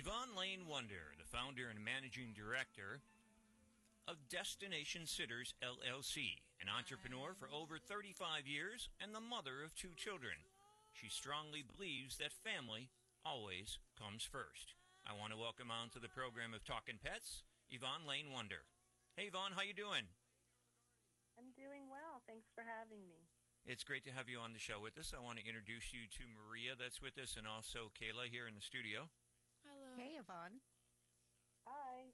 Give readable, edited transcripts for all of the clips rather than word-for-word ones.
Yvonne Lane Wonder, the founder and managing director of Destination Sitters LLC, an entrepreneur for over 35 years and the mother of 2 children. She strongly believes that family always comes first. I want to welcome on to the program of Talkin' Pets, Yvonne Lane Wonder. Hey, Yvonne, how you doing? I'm doing well. Thanks for having me. It's great to have you on the show with us. I want to introduce you to Maria that's with us and also Kayla here in the studio. Hello. Hey, Yvonne. Hi.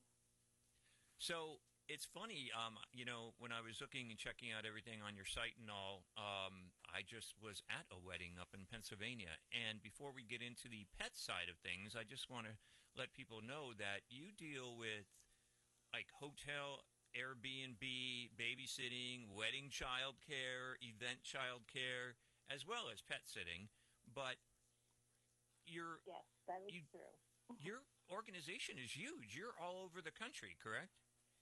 So it's funny, when I was looking and checking out everything on your site and all, I just was at a wedding up in Pennsylvania. And before we get into the pet side of things, I just want to let people know that you deal with like hotel, Airbnb, babysitting, wedding childcare, event childcare, as well as pet sitting. But Yes, that is true. Your organization is huge. You're all over the country, correct?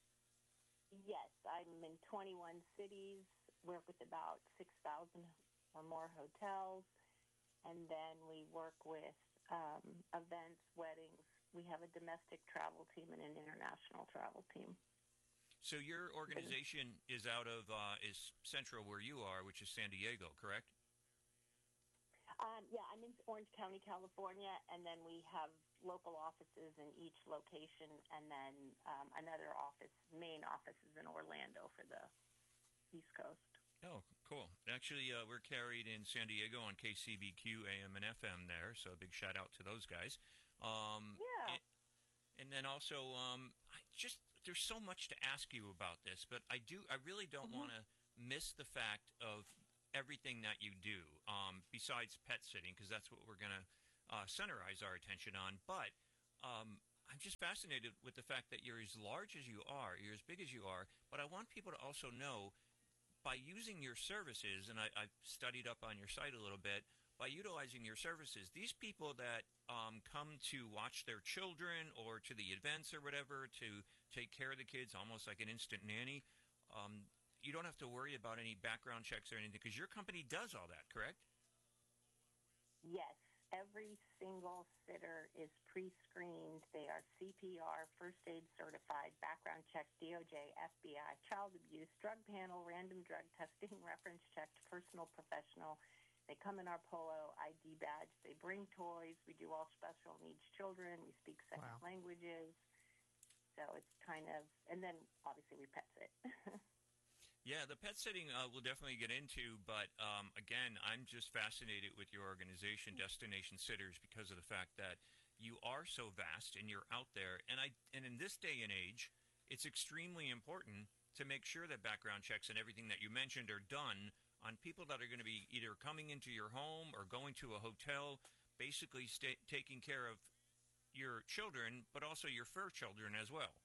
Yes, I'm in 21 cities, work with about 6,000 or more hotels, and then we work with events, weddings. We have a domestic travel team and an international travel team. So your organization is out of is central where you are, which is San Diego, correct? Yeah, I'm in Orange County, California, and then we have local offices in each location, and then another office, main office is in Orlando for the East Coast. Oh, cool. Actually, we're carried in San Diego on KCBQ AM and FM there, so a big shout out to those guys. Yeah. And then also, there's so much to ask you about this, but I really don't want to miss the fact of everything that you do, besides pet sitting, because that's what we're going to centerize our attention on. But I'm just fascinated with the fact that you're as large as you are, you're as big as you are, but I want people to also know, by using your services, and I've studied up on your site a little bit, by utilizing your services, these people that come to watch their children or to the events or whatever to take care of the kids, almost like an instant nanny, you don't have to worry about any background checks or anything because your company does all that, correct? Yes. Every single sitter is pre-screened. They are CPR, first aid certified, background check, DOJ, FBI, child abuse, drug panel, random drug testing, reference checked, personal, professional. They come in our polo ID badge. They bring toys. We do all special needs children. We speak second languages. So it's kind of, and then obviously we pet sit. Yeah, the pet sitting we'll definitely get into, but again, I'm just fascinated with your organization, Destination Sitters, because of the fact that you are so vast and you're out there. And in this day and age, it's extremely important to make sure that background checks and everything that you mentioned are done on people that are going to be either coming into your home or going to a hotel, basically taking care of your children, but also your fur children as well.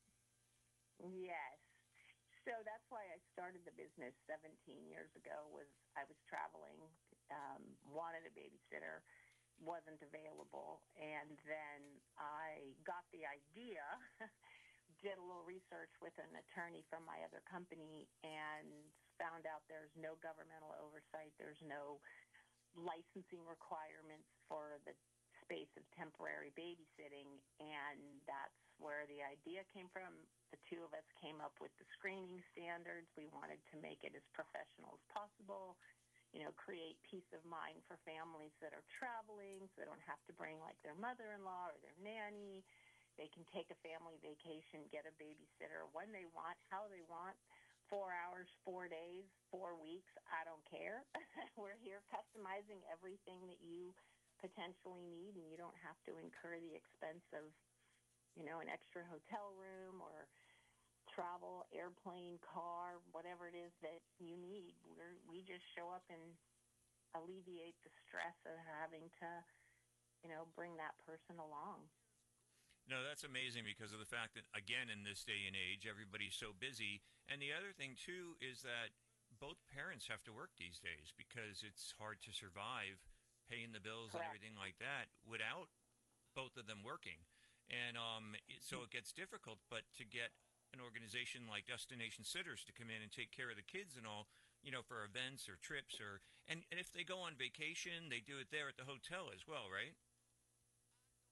Yes. So that's why I started the business 17 years ago. I was traveling, wanted a babysitter, wasn't available, and then I got the idea, did a little research with an attorney from my other company, and found out there's no governmental oversight, there's no licensing requirements for the space of temporary babysitting, and that's where the idea came from. The two of us came up with the screening standards. We wanted to make it as professional as possible, create peace of mind for families that are traveling so they don't have to bring like their mother-in-law or their nanny. They can take a family vacation, get a babysitter when they want, how they want, 4 hours, 4 days, 4 weeks, I don't care. We're here customizing everything that you potentially need, and you don't have to incur the expense of an extra hotel room or travel, airplane, car, whatever it is that you need. We just show up and alleviate the stress of having to, bring that person along. No, that's amazing because of the fact that, again, in this day and age, everybody's so busy. And the other thing, too, is that both parents have to work these days because it's hard to survive paying the bills Correct. and everything like that without both of them working. And so it gets difficult, but to get an organization like Destination Sitters to come in and take care of the kids and all, for events or trips and if they go on vacation, they do it there at the hotel as well, right? Yeah, most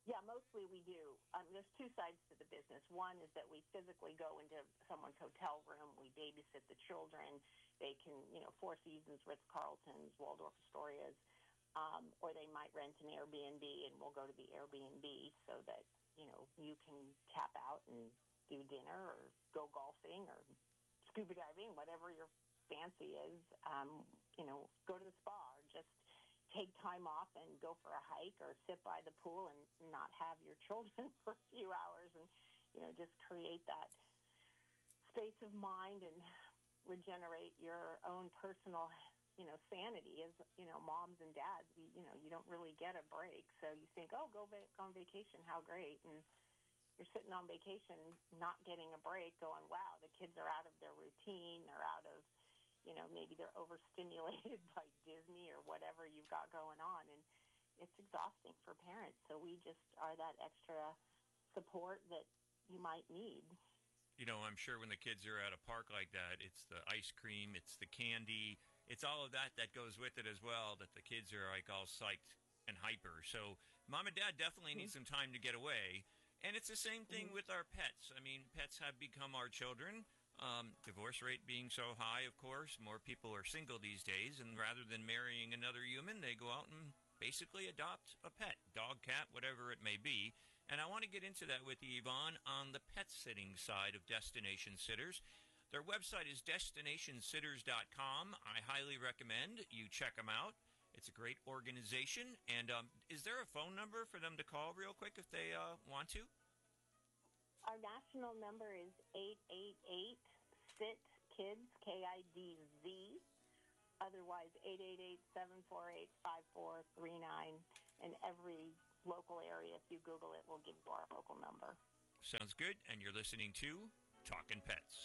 mostly we do. There's two sides to the business. One is that we physically go into someone's hotel room. We babysit the children. They can, Four Seasons, Ritz-Carltons, Waldorf Astorias, or they might rent an Airbnb, and we'll go to the Airbnb so that, you can tap out and do dinner or go golfing or scuba diving, whatever your fancy is. Go to the spa or just take time off and go for a hike or sit by the pool and not have your children for a few hours and, just create that space of mind and regenerate your own personal, sanity. As, moms and dads, you don't really get a break. So you think, oh, go on vacation. How great. And you're sitting on vacation, not getting a break, going, wow, the kids are out of their routine. They're out of, maybe they're overstimulated by Disney or whatever you've got going on. And it's exhausting for parents. So we just are that extra support that you might need. I'm sure when the kids are at a park like that, it's the ice cream, it's the candy, it's all of that goes with it as well, that the kids are like all psyched and hyper. So mom and dad definitely need some time to get away. And it's the same thing with our pets. I mean, pets have become our children. Divorce rate being so high, of course, more people are single these days. And rather than marrying another human, they go out and basically adopt a pet, dog, cat, whatever it may be. And I want to get into that with you, Yvonne, on the pet sitting side of Destination Sitters. Their website is destinationsitters.com. I highly recommend you check them out. It's a great organization. And is there a phone number for them to call real quick if they want to? Our national number is 888-SIT-KIDS, KIDZ. Otherwise, 888-748-5439. And every local area, if you Google it, will give you our local number. Sounds good. And you're listening to Talkin' Pets.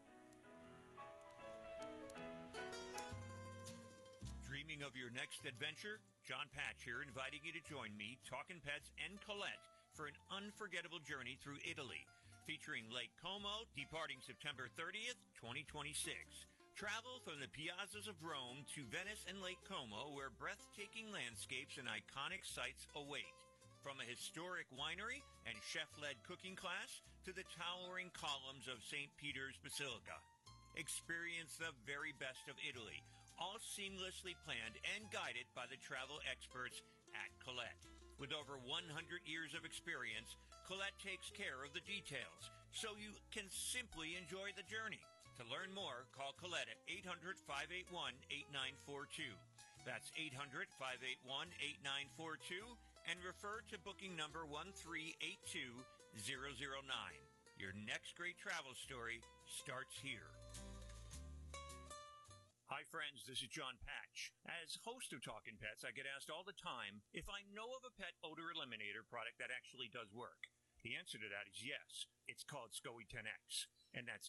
Dreaming of your next adventure? John Patch here, inviting you to join me, Talkin' Pets, and Colette for an unforgettable journey through Italy, featuring Lake Como, departing September 30th, 2026. Travel from the piazzas of Rome to Venice and Lake Como, where breathtaking landscapes and iconic sights await. From a historic winery and chef-led cooking class to the towering columns of St. Peter's Basilica. Experience the very best of Italy, all seamlessly planned and guided by the travel experts at Colette. With over 100 years of experience, Colette takes care of the details, so you can simply enjoy the journey. To learn more, call Colette at 800-581-8942. That's 800-581-8942, and refer to booking number 1382009. Your next great travel story starts here. Hi friends, this is John Patch. As host of Talkin' Pets, I get asked all the time if I know of a pet odor eliminator product that actually does work. The answer to that is yes. It's called SCOE 10X, and that's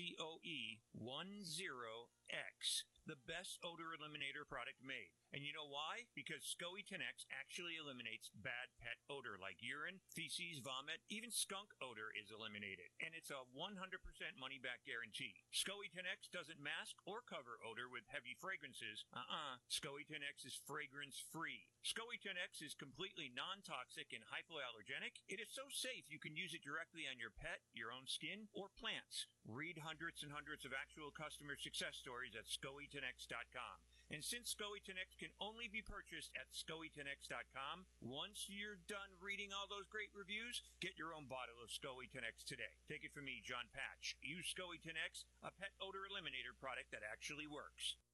SCOE10X, the best odor eliminator product made. And you know why? Because SCOE 10X actually eliminates bad pet odor like urine, feces, vomit, even skunk odor is eliminated. And it's a 100% money-back guarantee. SCOE 10X doesn't mask or cover odor with heavy fragrances. SCOE 10X is fragrance-free. SCOE 10X is completely non-toxic and hypoallergenic. It is so safe you can use it directly on your pet, your own skin, or plants. Read hundreds and hundreds of actual customer success stories at SCOE10X.com. And since SCOE 10X can only be purchased at SCOE10X.com, once you're done reading all those great reviews, get your own bottle of SCOE 10X today. Take it from me, John Patch. Use SCOE 10X, a pet odor eliminator product that actually works.